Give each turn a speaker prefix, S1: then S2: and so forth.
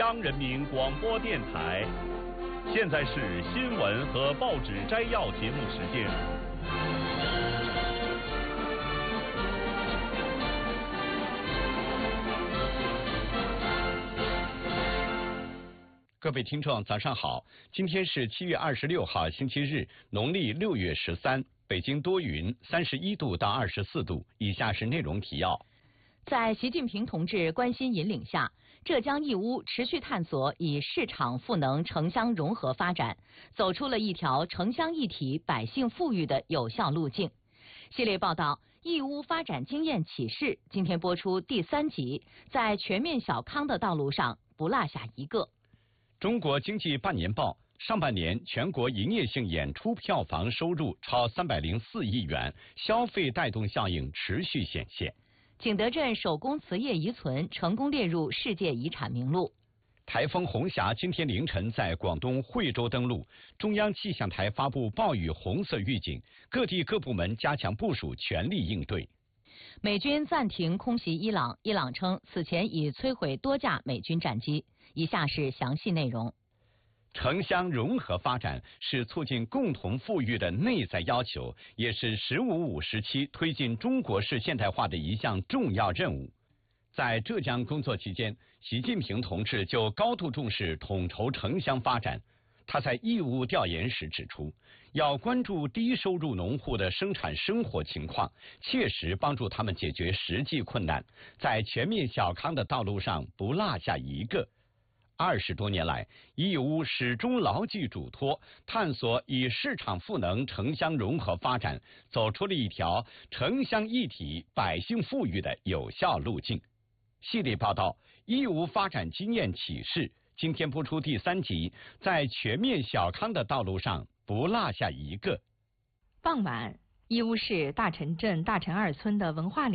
S1: 央人民广播电台，现在是新闻和报纸摘要节目时间。各位听众，早上好！今天是7月26号，星期日，农历6月13，北京多云，31度到24度。以下是内容提要。
S2: 在习近平同志关心引领下，浙江义乌持续探索以市场赋能城乡融合发展，走出了一条城乡一体、百姓富裕的有效路径。系列报道《义乌发展经验启示》今天播出第3集，在全面小康的道路上不落下一个。
S1: 中国经济半年报上半年全国营业性演出票房收入超304亿元，消费带动效应持续显现。
S2: 景德镇手工瓷业遗存成功列入世界遗产名录。
S1: 台风红霞今天凌晨在广东惠州登陆，中央气象台发布暴雨红色预警，各地各部门加强部署，全力应对。
S2: 美军暂停空袭伊朗，伊朗称此前已摧毁多架美军战机。以下是详细内容。
S1: 城乡融合发展是促进共同富裕的内在要求，也是“15+5”时期推进中国式现代化的一项重要任务。在浙江工作期间，习近平同志就高度重视统筹城乡发展。他在义乌调研时指出，要关注低收入农户的生产生活情况，切实帮助他们解决实际困难，在全面小康的道路上不落下一个。20多年来，义乌始终牢记嘱托，探索以市场赋能城乡融合发展，走出了一条城乡一体、百姓富裕的有效路径。系列报道《义乌发展经验启示》今天播出第3集，在全面小康的道路上不落下一个。
S3: 傍晚，义乌市大陈镇大陈二村的文化里